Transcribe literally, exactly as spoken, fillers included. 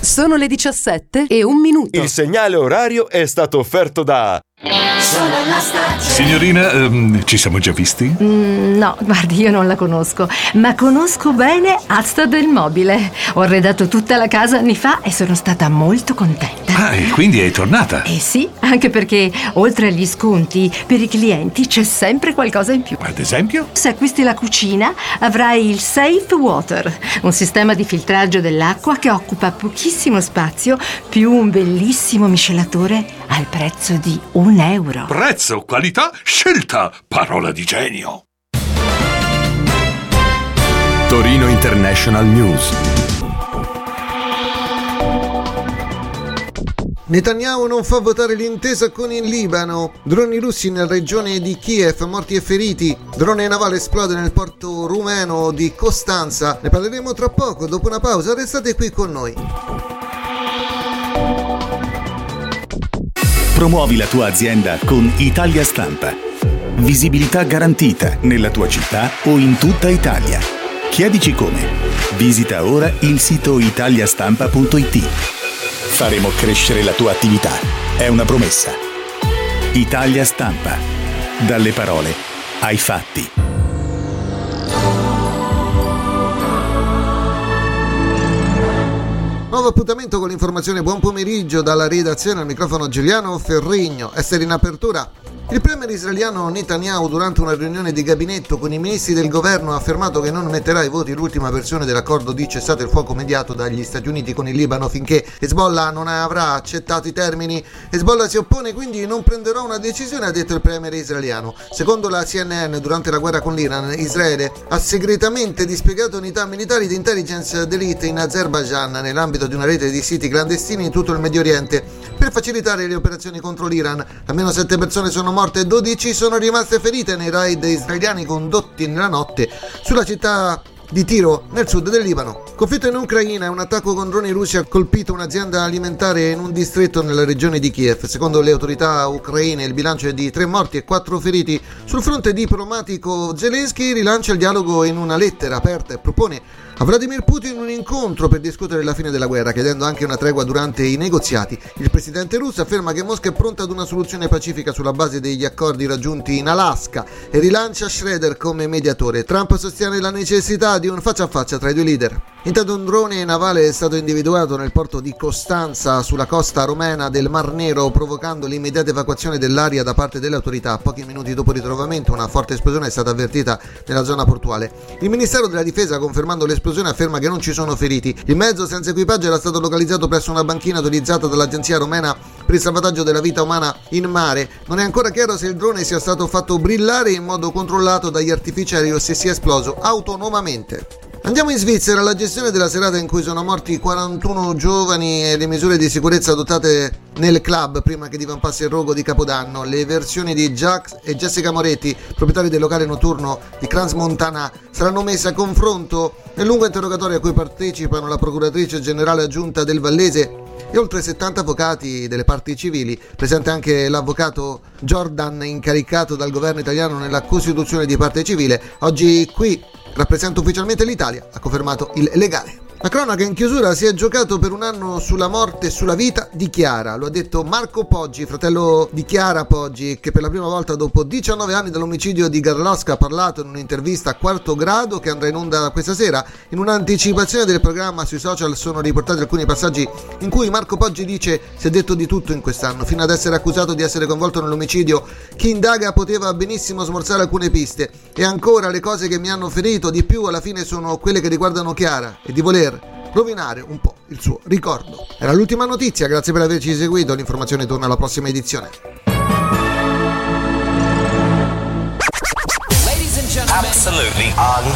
Sono le diciassette e un minuto. Il segnale orario è stato offerto da... Sono la stazione. Signorina, ehm, ci siamo già visti? Mm, no, guardi, io non la conosco, ma conosco bene Asta del Mobile. Ho arredato tutta la casa anni fa e sono stata molto contenta. Ah, e quindi è tornata? Eh sì, anche perché oltre agli sconti, per i clienti c'è sempre qualcosa in più. Ad esempio? Se acquisti la cucina, avrai il Safe Water, un sistema di filtraggio dell'acqua che occupa pochissimo spazio, più un bellissimo miscelatore al prezzo di un euro. Prezzo, qualità, scelta, parola di genio. Torino International News. Netanyahu non fa votare l'intesa con il Libano. Droni russi nella regione di Kiev, morti e feriti. Drone navale esplode nel porto rumeno di Costanza. Ne parleremo tra poco, dopo una pausa. Restate qui con noi. Promuovi la tua azienda con Italia Stampa. Visibilità garantita nella tua città o in tutta Italia. Chiedici come. Visita ora il sito italiastampa punto it. Faremo crescere la tua attività. È una promessa. Italia Stampa. Dalle parole ai fatti. Nuovo appuntamento con l'informazione. Buon pomeriggio dalla redazione, al microfono Giuliano Ferrigno. Essere in apertura. Il premier israeliano Netanyahu, durante una riunione di gabinetto con i ministri del governo, ha affermato che non metterà ai voti l'ultima versione dell'accordo di cessate il fuoco mediato dagli Stati Uniti con il Libano finché Hezbollah non avrà accettato i termini. Hezbollah si oppone, quindi non prenderò una decisione, ha detto il premier israeliano. Secondo la C N N, durante la guerra con l'Iran, Israele ha segretamente dispiegato unità militari di intelligence d'élite in Azerbaijan nell'ambito di una rete di siti clandestini in tutto il Medio Oriente per facilitare le operazioni contro l'Iran. Almeno sette persone sono morte e dodici sono rimaste ferite nei raid israeliani condotti nella notte sulla città di Tiro, nel sud del Libano. Conflitto in Ucraina. Un attacco con droni russi ha colpito un'azienda alimentare in un distretto nella regione di Kiev. Secondo le autorità ucraine il bilancio è di tre morti e quattro feriti. Sul fronte diplomatico, Zelensky rilancia il dialogo in una lettera aperta e propone a Vladimir Putin un incontro per discutere la fine della guerra, chiedendo anche una tregua durante i negoziati. Il presidente russo afferma che Mosca è pronta ad una soluzione pacifica sulla base degli accordi raggiunti in Alaska e rilancia Schroeder come mediatore. Trump sostiene la necessità di un faccia a faccia tra i due leader. Intanto un drone navale è stato individuato nel porto di Costanza, sulla costa romena del Mar Nero, provocando l'immediata evacuazione dell'area da parte delle autorità. Pochi minuti dopo il ritrovamento una forte esplosione è stata avvertita nella zona portuale. Il Ministero della Difesa, confermando l'esplosione, afferma che non ci sono feriti. Il mezzo senza equipaggio era stato localizzato presso una banchina utilizzata dall'agenzia romena per il salvataggio della vita umana in mare. Non è ancora chiaro se il drone sia stato fatto brillare in modo controllato dagli artificieri o se sia esploso autonomamente. Andiamo in Svizzera. La gestione della serata in cui sono morti quarantuno giovani e le misure di sicurezza adottate nel club prima che divampasse il rogo di Capodanno. Le versioni di Jacques e Jessica Moretti, proprietari del locale notturno di Crans Montana, saranno messe a confronto nel lungo interrogatorio a cui partecipano la procuratrice generale aggiunta del Vallese e oltre settanta avvocati delle parti civili, presente anche l'avvocato Jordan, incaricato dal governo italiano nella costituzione di parte civile. Oggi qui rappresenta ufficialmente l'Italia, ha confermato il legale. La cronaca in chiusura. Si è giocato per un anno sulla morte e sulla vita di Chiara, lo ha detto Marco Poggi, fratello di Chiara Poggi, che per la prima volta dopo diciannove anni dall'omicidio di Garlosca ha parlato in un'intervista a Quarto Grado che andrà in onda questa sera. In un'anticipazione del programma sui social sono riportati alcuni passaggi in cui Marco Poggi dice: si è detto di tutto in quest'anno, fino ad essere accusato di essere coinvolto nell'omicidio. Chi indaga poteva benissimo smorzare alcune piste, e ancora le cose che mi hanno ferito di più alla fine sono quelle che riguardano Chiara e di voler rovinare un po' il suo ricordo. Era l'ultima notizia, grazie per averci seguito. L'informazione torna alla prossima edizione. Absolutely